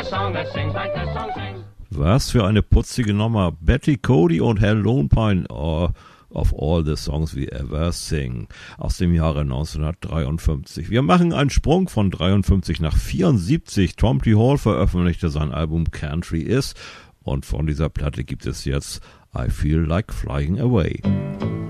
song that sings like this song sings. Was für eine putzige Nummer. Betty Cody und Hal Lone Pine, of all the songs we ever sing, aus dem Jahre 1953. Wir machen einen Sprung von 53 nach 74. Tom T. Hall veröffentlichte sein Album Country Is und von dieser Platte gibt es jetzt I Feel Like Flying Away.